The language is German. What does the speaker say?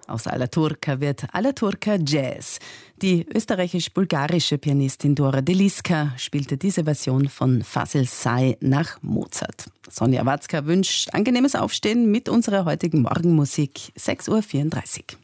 Aus Alla Turca wird Alla Turca Jazz. Die österreichisch-bulgarische Pianistin Dora Deliska spielte diese Version von Fazil Say nach Mozart. Sonja Watzka wünscht angenehmes Aufstehen mit unserer heutigen Morgenmusik, 6.34 Uhr.